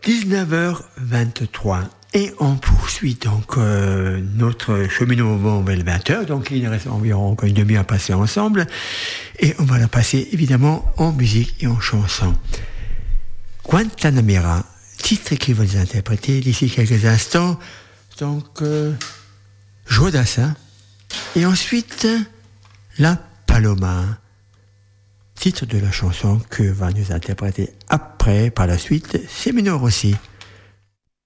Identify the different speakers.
Speaker 1: 19h23 et on poursuit donc notre cheminement vers 20h, donc il reste environ encore une demi-heure à passer ensemble et on va la passer évidemment en musique et en chanson. Guantanamera, titre qui va nous interpréter d'ici quelques instants, donc Joe Dassin et ensuite La Paloma, titre de la chanson que va nous interpréter après, par la suite, Semino Rossi.